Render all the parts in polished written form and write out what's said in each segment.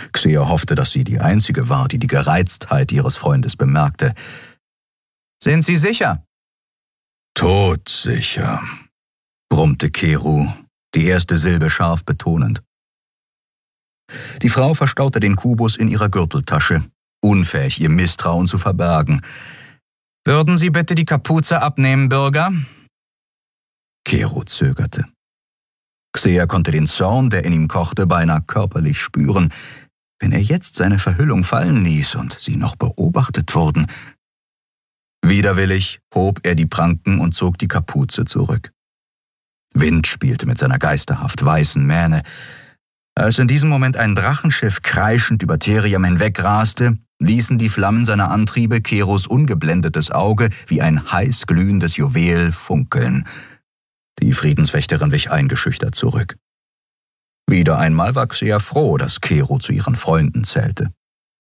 Xea hoffte, dass sie die Einzige war, die die Gereiztheit ihres Freundes bemerkte. »Sind Sie sicher?« »Todsicher«, brummte Keru, die erste Silbe scharf betonend. Die Frau verstaute den Kubus in ihrer Gürteltasche, unfähig, ihr Misstrauen zu verbergen. »Würden Sie bitte die Kapuze abnehmen, Bürger?« Keru zögerte. Xea konnte den Zorn, der in ihm kochte, beinahe körperlich spüren. Wenn er jetzt seine Verhüllung fallen ließ und sie noch beobachtet wurden. Widerwillig hob er die Pranken und zog die Kapuze zurück. Wind spielte mit seiner geisterhaft weißen Mähne. Als in diesem Moment ein Drachenschiff kreischend über Theriam hinwegraste, ließen die Flammen seiner Antriebe Kerus ungeblendetes Auge wie ein heiß glühendes Juwel funkeln. Die Friedenswächterin wich eingeschüchtert zurück. Wieder einmal war Xea froh, dass Keru zu ihren Freunden zählte.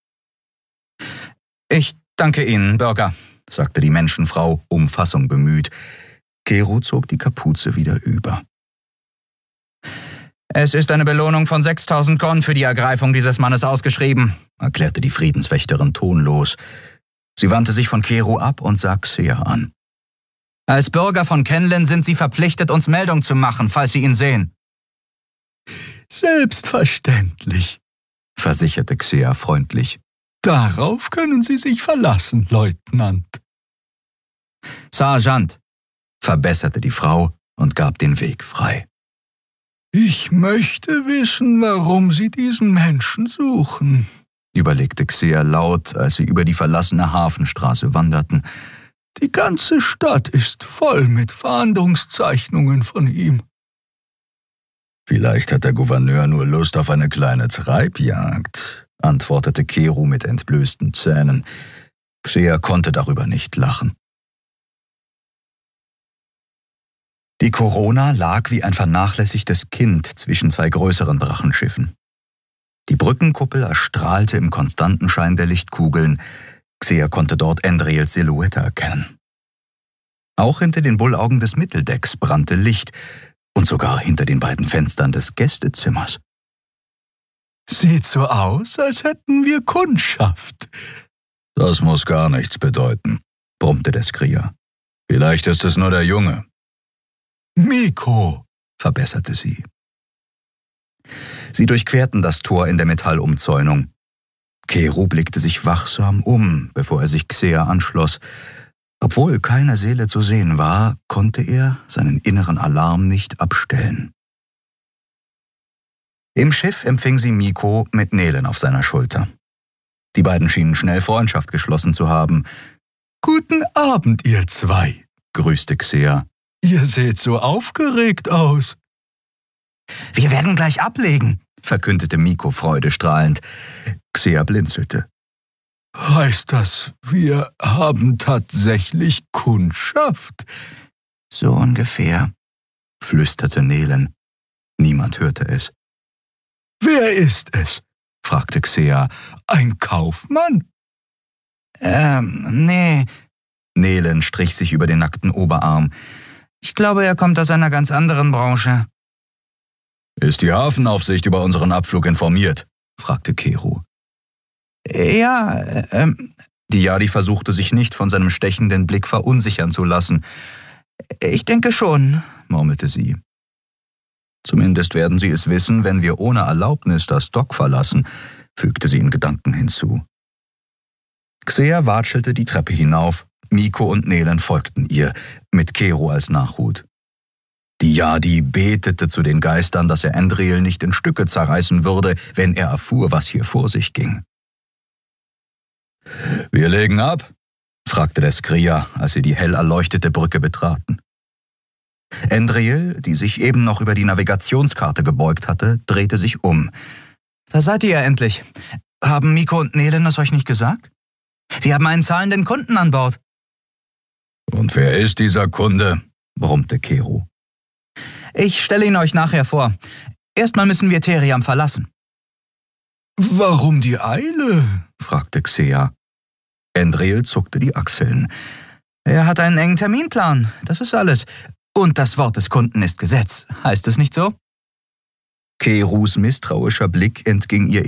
»Ich danke Ihnen, Bürger«, sagte die Menschenfrau, um Fassung bemüht. Keru zog die Kapuze wieder über. »Es ist eine Belohnung von 6.000 Gon für die Ergreifung dieses Mannes ausgeschrieben«, erklärte die Friedenswächterin tonlos. Sie wandte sich von Keru ab und sah Xea an. »Als Bürger von Kenlen sind Sie verpflichtet, uns Meldung zu machen, falls Sie ihn sehen.« »Selbstverständlich«, versicherte Xea freundlich. »Darauf können Sie sich verlassen, Leutnant.« »Sergeant«, verbesserte die Frau und gab den Weg frei. »Ich möchte wissen, warum Sie diesen Menschen suchen«, überlegte Xea laut, als sie über die verlassene Hafenstraße wanderten. »Die ganze Stadt ist voll mit Fahndungszeichnungen von ihm.« »Vielleicht hat der Gouverneur nur Lust auf eine kleine Treibjagd«, antwortete Keru mit entblößten Zähnen. Xea konnte darüber nicht lachen. Die Corona lag wie ein vernachlässigtes Kind zwischen zwei größeren Drachenschiffen. Die Brückenkuppel erstrahlte im konstanten Schein der Lichtkugeln. Xea konnte dort Endriels Silhouette erkennen. Auch hinter den Bullaugen des Mitteldecks brannte Licht und sogar hinter den beiden Fenstern des Gästezimmers. »Sieht so aus, als hätten wir Kundschaft.« »Das muss gar nichts bedeuten«, brummte der Skrier. »Vielleicht ist es nur der Junge.« »Miko«, verbesserte sie. Sie durchquerten das Tor in der Metallumzäunung. Keru blickte sich wachsam um, bevor er sich Xea anschloss. Obwohl keine Seele zu sehen war, konnte er seinen inneren Alarm nicht abstellen. Im Schiff empfing sie Miko mit Nelen auf seiner Schulter. Die beiden schienen schnell Freundschaft geschlossen zu haben. »Guten Abend, ihr zwei«, grüßte Xea. »Ihr seht so aufgeregt aus.« »Wir werden gleich ablegen«, verkündete Miko freudestrahlend. Xea blinzelte. »Heißt das, wir haben tatsächlich Kundschaft?« »So ungefähr«, flüsterte Nelen. Niemand hörte es. »Wer ist es?« fragte Xea. »Ein Kaufmann?« Nee.« Nelen strich sich über den nackten Oberarm. »Ich glaube, er kommt aus einer ganz anderen Branche.« »Ist die Hafenaufsicht über unseren Abflug informiert?« fragte Keru. »Ja, Die Yadi versuchte sich nicht von seinem stechenden Blick verunsichern zu lassen. »Ich denke schon«, murmelte sie. »Zumindest werden sie es wissen, wenn wir ohne Erlaubnis das Dock verlassen«, fügte sie in Gedanken hinzu. Xea watschelte die Treppe hinauf. Miko und Nelen folgten ihr, mit Keru als Nachhut. Die Yadi betete zu den Geistern, dass er Endriel nicht in Stücke zerreißen würde, wenn er erfuhr, was hier vor sich ging. »Wir legen ab?« fragte der Skrier, als sie die hell erleuchtete Brücke betraten. Endriel, die sich eben noch über die Navigationskarte gebeugt hatte, drehte sich um. »Da seid ihr ja endlich. Haben Miko und Nelen es euch nicht gesagt? Wir haben einen zahlenden Kunden an Bord.« »Und wer ist dieser Kunde?« brummte Keru. »Ich stelle ihn euch nachher vor. Erstmal müssen wir Theriam verlassen.« »Warum die Eile?« fragte Xea. Endriel zuckte die Achseln. »Er hat einen engen Terminplan, das ist alles. Und das Wort des Kunden ist Gesetz, heißt es nicht so?« Kerus misstrauischer Blick entging ihr